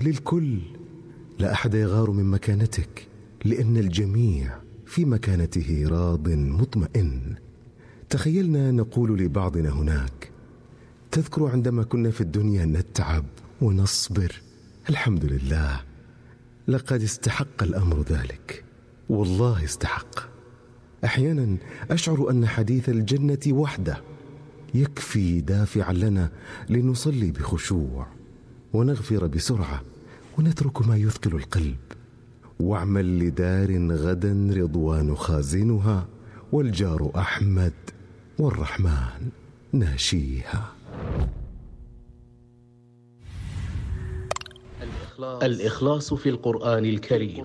للكل، لا أحد يغار من مكانتك، لأن الجميع في مكانته راض مطمئن. تخيلنا نقول لبعضنا هناك: تذكر عندما كنا في الدنيا نتعب ونصبر؟ الحمد لله، لقد استحق الأمر ذلك، والله استحق. أحيانا أشعر أن حديث الجنة وحده يكفي دافعا لنا لنصلي بخشوع ونغفر بسرعة ونترك ما يثقل القلب. واعمل لدار غدا رضوان خازنها، والجار أحمد والرحمن ناشيها. الإخلاص في القرآن الكريم.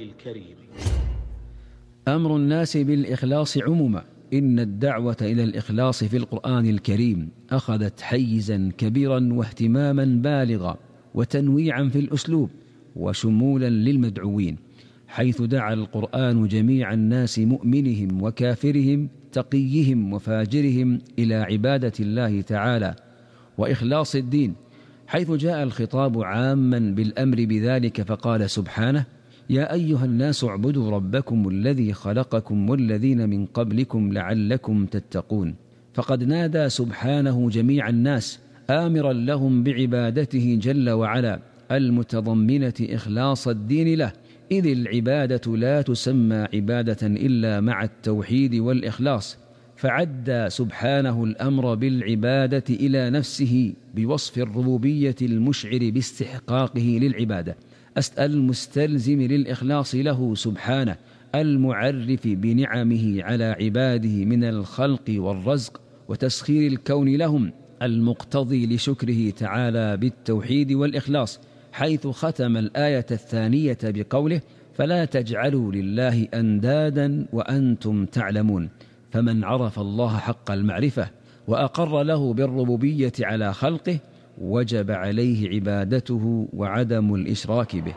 أمر الناس بالإخلاص عموما. إن الدعوة إلى الإخلاص في القرآن الكريم أخذت حيزا كبيرا واهتماما بالغا وتنويعا في الأسلوب وشمولا للمدعوين، حيث دعا القرآن جميع الناس مؤمنهم وكافرهم تقيهم وفاجرهم إلى عبادة الله تعالى وإخلاص الدين، حيث جاء الخطاب عاما بالأمر بذلك، فقال سبحانه: يا أيها الناس اعبدوا ربكم الذي خلقكم والذين من قبلكم لعلكم تتقون. فقد نادى سبحانه جميع الناس آمرا لهم بعبادته جل وعلا المتضمنة إخلاص الدين له، إذ العبادة لا تسمى عبادة إلا مع التوحيد والإخلاص، فعد سبحانه الأمر بالعبادة إلى نفسه بوصف الربوبية المشعر باستحقاقه للعبادة، المستلزم للإخلاص له سبحانه، المعرف بنعمه على عباده من الخلق والرزق وتسخير الكون لهم، المقتضي لشكره تعالى بالتوحيد والإخلاص، حيث ختم الآية الثانية بقوله: فلا تجعلوا لله أندادا وأنتم تعلمون. فمن عرف الله حق المعرفة وأقر له بالربوبية على خلقه وجب عليه عبادته وعدم الإشراك به.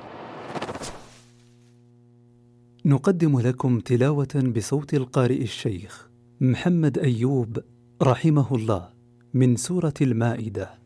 نقدم لكم تلاوة بصوت القارئ الشيخ محمد أيوب رحمه الله من سورة المائدة.